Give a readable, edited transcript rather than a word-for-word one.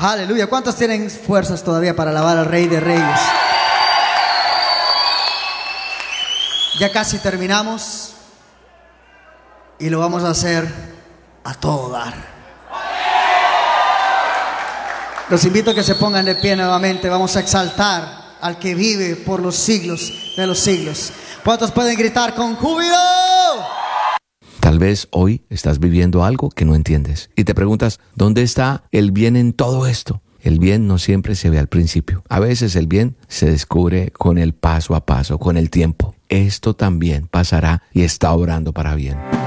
Aleluya. ¿Cuántos tienen fuerzas todavía para alabar al Rey de Reyes? Ya casi terminamos y lo vamos a hacer a todo dar. Los invito a que se pongan de pie nuevamente. Vamos a exaltar al que vive por los siglos de los siglos. ¿Cuántos pueden gritar con júbilo? Tal vez hoy estás viviendo algo que no entiendes y te preguntas, ¿dónde está el bien en todo esto? El bien no siempre se ve al principio. A veces el bien se descubre con el paso a paso, con el tiempo. Esto también pasará y está obrando para bien.